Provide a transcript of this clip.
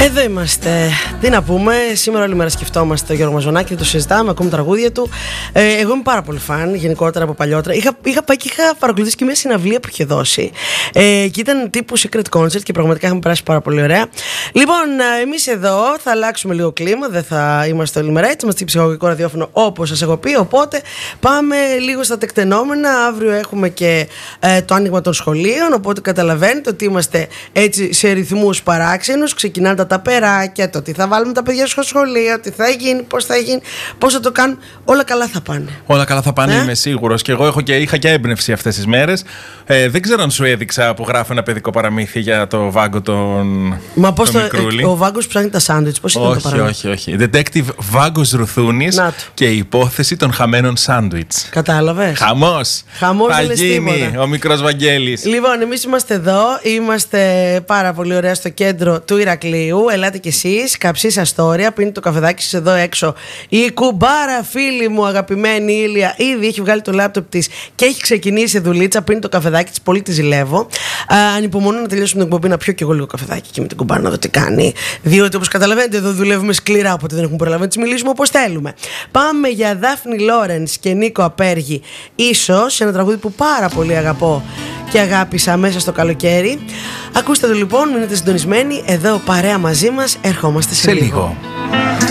Εδώ είμαστε. Τι να πούμε, σήμερα όλη μέρα σκεφτόμαστε τον Γιώργο Μαζονάκη, το συζητάμε, ακούμε τραγούδια του. Εγώ είμαι πάρα πολύ φαν, γενικότερα από παλιότερα. Είχα πάει και είχα παρακολουθήσει και μια συναυλία που είχε δώσει. Και ήταν τύπου secret concert και πραγματικά είχαμε περάσει πάρα πολύ ωραία. Λοιπόν, εμείς εδώ θα αλλάξουμε λίγο κλίμα, δεν θα είμαστε όλη μέρα έτσι. Είμαστε ψυχολογικό ραδιόφωνο όπως σας έχω πει. Οπότε πάμε λίγο στα τεκτενόμενα. Αύριο έχουμε και το άνοιγμα των σχολείων. Οπότε καταλαβαίνετε ότι είμαστε έτσι σε ρυθμούς παράξενους. Ξεκινάνε τα περάκια, το τι θα βάλουμε τα παιδιά στο σχολείο, τι θα γίνει, πώς θα το κάνουμε. Όλα καλά θα πάνε. Όλα καλά θα πάνε, είμαι σίγουρος. Και εγώ είχα και έμπνευση αυτές τις μέρες. Δεν ξέρω αν σου έδειξα που γράφω ένα παιδικό παραμύθι για το Βάγκο τον. Μα πώς ο Βάγκος ψάχνει τα σάντουιτς, πώς ήταν το παραμύθι? Όχι. Detective Βάγκος Ρουθούνης και η υπόθεση των χαμένων σάντουιτς. Κατάλαβες. Χαμός. Θα γίνει ο μικρός Βαγγέλης. Λοιπόν, εμείς είμαστε εδώ. Είμαστε πάρα πολύ ωραία στο κέντρο του Ηρακλείου. Ελάτε κι εσείς, Καψής Αστόρια, πίνει το καφεδάκι σας εδώ έξω. Η κουμπάρα φίλη μου αγαπημένη Ήλια ήδη έχει βγάλει το λάπτοπ της και έχει ξεκινήσει δουλίτσα, πίνει το καφεδάκι της, πολύ τη ζηλεύω. Ανυπομονώ να τελειώσουμε την εκπομπή, να πιω κι εγώ λίγο καφεδάκι και με την κουμπάρα να δω τι κάνει. Διότι όπως καταλαβαίνετε εδώ δουλεύουμε σκληρά, οπότε δεν έχουμε προλάβει να τις μιλήσουμε όπως θέλουμε. Πάμε για Δάφνη Λόρενς και Νίκο Απέργη, ίσως ένα τραγούδι που πάρα πολύ αγαπώ και αγάπησα μέσα στο καλοκαίρι. Ακούστε το λοιπόν, μείνετε συντονισμένοι. Εδώ παρέα μαζί μας, ερχόμαστε σε λίγο.